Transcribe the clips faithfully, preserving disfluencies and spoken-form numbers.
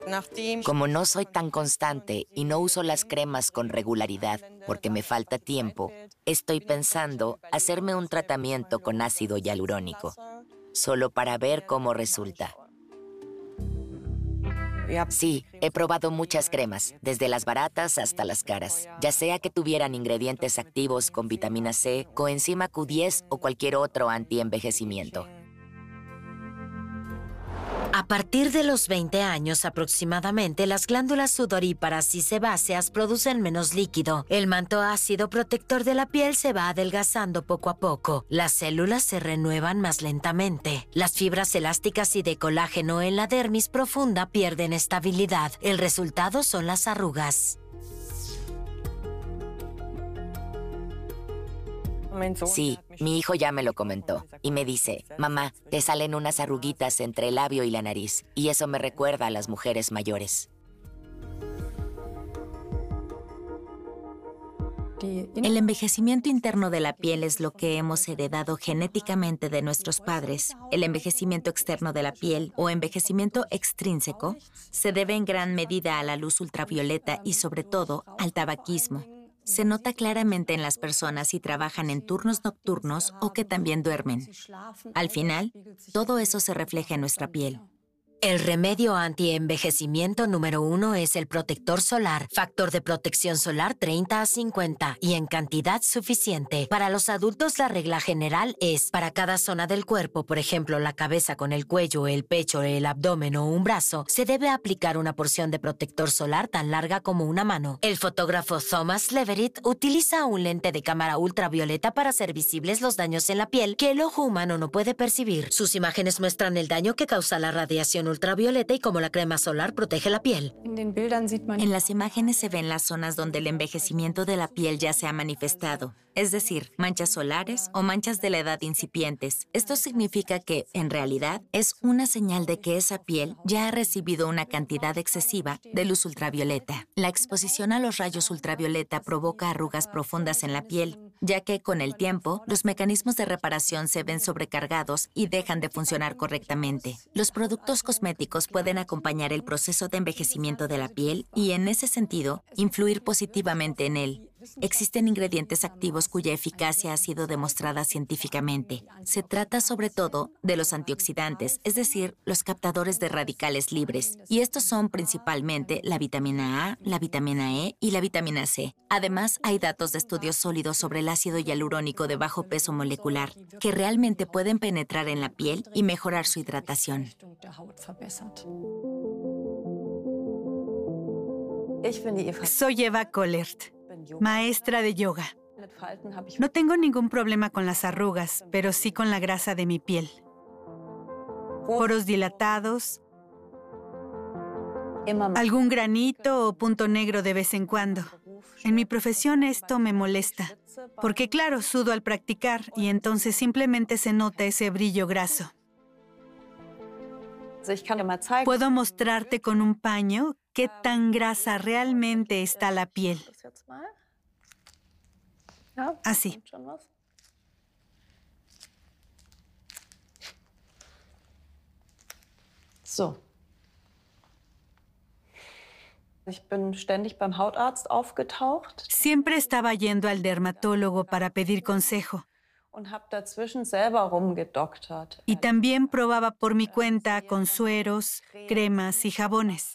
Como no soy tan constante y no uso las cremas con regularidad porque me falta tiempo, estoy pensando hacerme un tratamiento con ácido hialurónico, solo para ver cómo resulta. Sí, he probado muchas cremas, desde las baratas hasta las caras, ya sea que tuvieran ingredientes activos con vitamina C, coenzima Q diez o cualquier otro antienvejecimiento. A partir de los veinte años aproximadamente, las glándulas sudoríparas y sebáceas producen menos líquido. El manto ácido protector de la piel se va adelgazando poco a poco. Las células se renuevan más lentamente. Las fibras elásticas y de colágeno en la dermis profunda pierden estabilidad. El resultado son las arrugas. Sí, mi hijo ya me lo comentó y me dice, mamá, te salen unas arruguitas entre el labio y la nariz y eso me recuerda a las mujeres mayores. El envejecimiento interno de la piel es lo que hemos heredado genéticamente de nuestros padres. El envejecimiento externo de la piel, o envejecimiento extrínseco, se debe en gran medida a la luz ultravioleta y sobre todo al tabaquismo. Se nota claramente en las personas si trabajan en turnos nocturnos o que también duermen. Al final, todo eso se refleja en nuestra piel. El remedio anti-envejecimiento número uno es el protector solar. Factor de protección solar treinta a cincuenta y en cantidad suficiente. Para los adultos la regla general es, para cada zona del cuerpo, por ejemplo la cabeza con el cuello, el pecho, el abdomen o un brazo, se debe aplicar una porción de protector solar tan larga como una mano. El fotógrafo Thomas Leverett utiliza un lente de cámara ultravioleta para hacer visibles los daños en la piel que el ojo humano no puede percibir. Sus imágenes muestran el daño que causa la radiación ultravioleta y cómo la crema solar protege la piel. En las imágenes se ven las zonas donde el envejecimiento de la piel ya se ha manifestado, es decir, manchas solares o manchas de la edad incipientes. Esto significa que, en realidad, es una señal de que esa piel ya ha recibido una cantidad excesiva de luz ultravioleta. La exposición a los rayos ultravioleta provoca arrugas profundas en la piel, ya que, con el tiempo, los mecanismos de reparación se ven sobrecargados y dejan de funcionar correctamente. Los productos cosméticos pueden acompañar el proceso de envejecimiento de la piel y, en ese sentido, influir positivamente en él. Existen ingredientes activos cuya eficacia ha sido demostrada científicamente. Se trata sobre todo de los antioxidantes, es decir, los captadores de radicales libres. Y estos son principalmente la vitamina A, la vitamina E y la vitamina C. Además, hay datos de estudios sólidos sobre el ácido hialurónico de bajo peso molecular, que realmente pueden penetrar en la piel y mejorar su hidratación. Soy Eva Kollert, maestra de yoga. No tengo ningún problema con las arrugas, pero sí con la grasa de mi piel. Poros dilatados, algún granito o punto negro de vez en cuando. En mi profesión esto me molesta, porque claro, sudo al practicar y entonces simplemente se nota ese brillo graso. Puedo mostrarte con un paño qué tan grasa realmente está la piel. Así. So. Ich bin ständig beim Hautarzt aufgetaucht. Siempre estaba yendo al dermatólogo para pedir consejo. Und habe dazwischen selber rumgedoktert. Y también probaba por mi cuenta con sueros, cremas y jabones.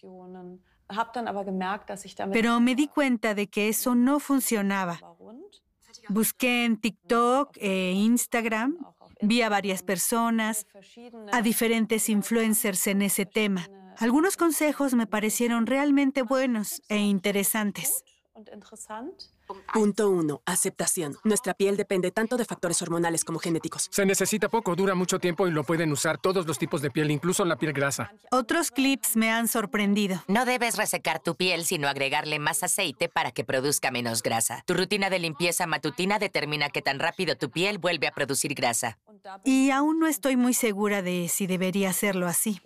Pero me di cuenta de que eso no funcionaba. Busqué en TikTok e Instagram, vi a varias personas, a diferentes influencers en ese tema. Algunos consejos me parecieron realmente buenos e interesantes. Punto uno. Aceptación. Nuestra piel depende tanto de factores hormonales como genéticos. Se necesita poco, dura mucho tiempo y lo pueden usar todos los tipos de piel, incluso la piel grasa. Otros clips me han sorprendido. No debes resecar tu piel, sino agregarle más aceite para que produzca menos grasa. Tu rutina de limpieza matutina determina qué tan rápido tu piel vuelve a producir grasa. Y aún no estoy muy segura de si debería hacerlo así.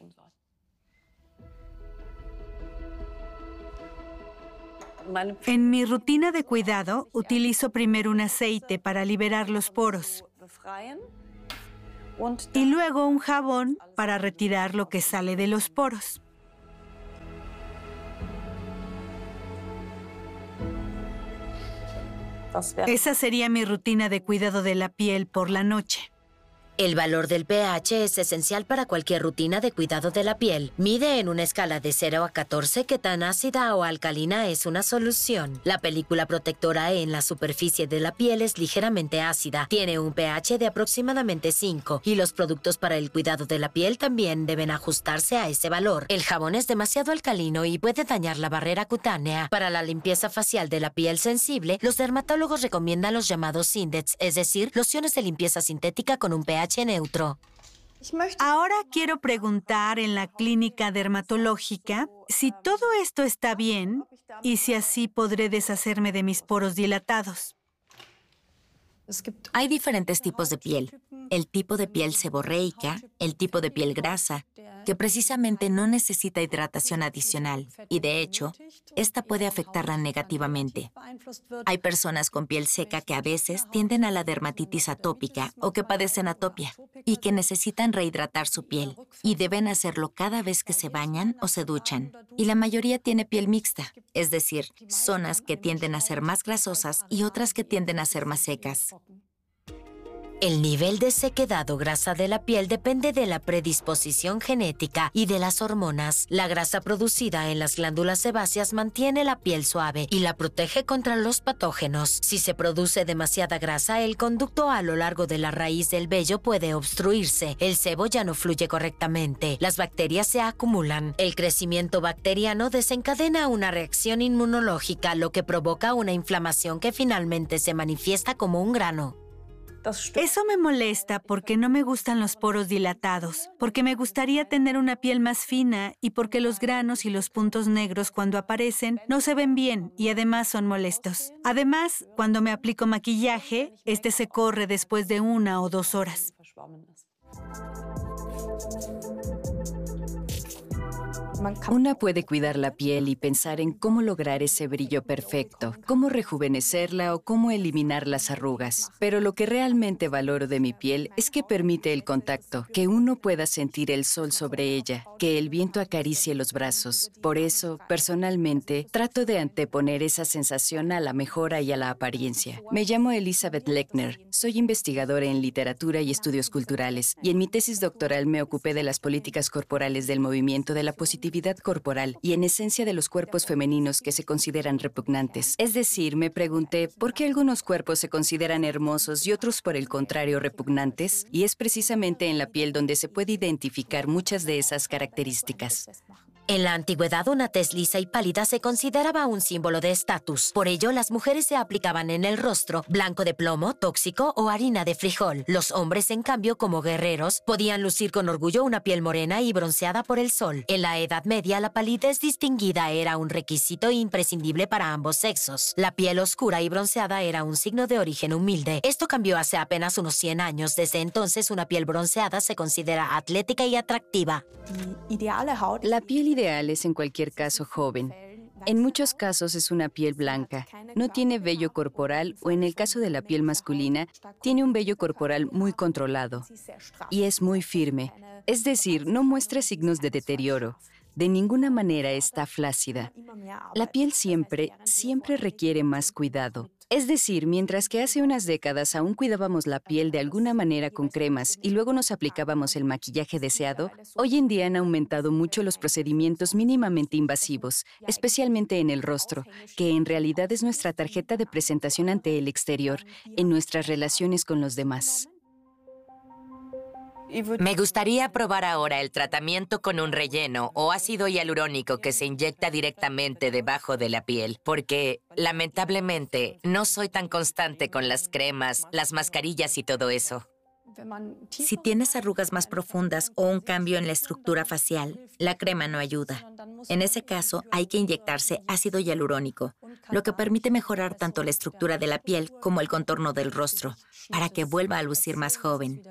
En mi rutina de cuidado, utilizo primero un aceite para liberar los poros y luego un jabón para retirar lo que sale de los poros. Esa sería mi rutina de cuidado de la piel por la noche. El valor del pH es esencial para cualquier rutina de cuidado de la piel. Mide en una escala de cero a catorce qué tan ácida o alcalina es una solución. La película protectora en la superficie de la piel es ligeramente ácida. Tiene un pH de aproximadamente cinco y los productos para el cuidado de la piel también deben ajustarse a ese valor. El jabón es demasiado alcalino y puede dañar la barrera cutánea. Para la limpieza facial de la piel sensible, los dermatólogos recomiendan los llamados Sindets, es decir, lociones de limpieza sintética con un pH neutro. Ahora quiero preguntar en la clínica dermatológica si todo esto está bien y si así podré deshacerme de mis poros dilatados. Hay diferentes tipos de piel. El tipo de piel seborreica, el tipo de piel grasa, que precisamente no necesita hidratación adicional y, de hecho, esta puede afectarla negativamente. Hay personas con piel seca que a veces tienden a la dermatitis atópica o que padecen atopia y que necesitan rehidratar su piel y deben hacerlo cada vez que se bañan o se duchan. Y la mayoría tiene piel mixta, es decir, zonas que tienden a ser más grasosas y otras que tienden a ser más secas. El nivel de sequedad o grasa de la piel depende de la predisposición genética y de las hormonas. La grasa producida en las glándulas sebáceas mantiene la piel suave y la protege contra los patógenos. Si se produce demasiada grasa, el conducto a lo largo de la raíz del vello puede obstruirse. El sebo ya no fluye correctamente. Las bacterias se acumulan. El crecimiento bacteriano desencadena una reacción inmunológica, lo que provoca una inflamación que finalmente se manifiesta como un grano. Eso me molesta porque no me gustan los poros dilatados, porque me gustaría tener una piel más fina y porque los granos y los puntos negros cuando aparecen no se ven bien y además son molestos. Además, cuando me aplico maquillaje, este se corre después de una o dos horas. Una puede cuidar la piel y pensar en cómo lograr ese brillo perfecto, cómo rejuvenecerla o cómo eliminar las arrugas. Pero lo que realmente valoro de mi piel es que permite el contacto, que uno pueda sentir el sol sobre ella, que el viento acaricie los brazos. Por eso, personalmente, trato de anteponer esa sensación a la mejora y a la apariencia. Me llamo Elizabeth Lechner, soy investigadora en literatura y estudios culturales, y en mi tesis doctoral me ocupé de las políticas corporales del movimiento de la positividad corporal y en esencia de los cuerpos femeninos que se consideran repugnantes. Es decir, me pregunté por qué algunos cuerpos se consideran hermosos y otros por el contrario repugnantes, y es precisamente en la piel donde se puede identificar muchas de esas características. En la antigüedad, una tez lisa y pálida se consideraba un símbolo de estatus. Por ello, las mujeres se aplicaban en el rostro blanco de plomo, tóxico o harina de frijol. Los hombres, en cambio, como guerreros, podían lucir con orgullo una piel morena y bronceada por el sol. En la Edad Media, la palidez distinguida era un requisito imprescindible para ambos sexos. La piel oscura y bronceada era un signo de origen humilde. Esto cambió hace apenas unos cien años. Desde entonces, una piel bronceada se considera atlética y atractiva. La piel ideal es en cualquier caso joven. En muchos casos es una piel blanca, no tiene vello corporal o en el caso de la piel masculina, tiene un vello corporal muy controlado y es muy firme, es decir, no muestra signos de deterioro. De ninguna manera está flácida. La piel siempre, siempre requiere más cuidado. Es decir, mientras que hace unas décadas aún cuidábamos la piel de alguna manera con cremas y luego nos aplicábamos el maquillaje deseado, hoy en día han aumentado mucho los procedimientos mínimamente invasivos, especialmente en el rostro, que en realidad es nuestra tarjeta de presentación ante el exterior, en nuestras relaciones con los demás. Me gustaría probar ahora el tratamiento con un relleno o ácido hialurónico que se inyecta directamente debajo de la piel, porque, lamentablemente, no soy tan constante con las cremas, las mascarillas y todo eso. Si tienes arrugas más profundas o un cambio en la estructura facial, la crema no ayuda. En ese caso, hay que inyectarse ácido hialurónico, lo que permite mejorar tanto la estructura de la piel como el contorno del rostro, para que vuelva a lucir más joven.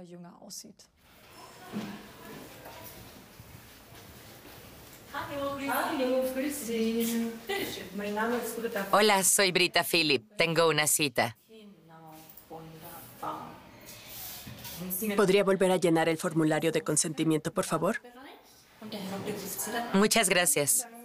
Hola, soy Britta Philip. Tengo una cita. ¿Podría volver a llenar el formulario de consentimiento, por favor? Muchas gracias.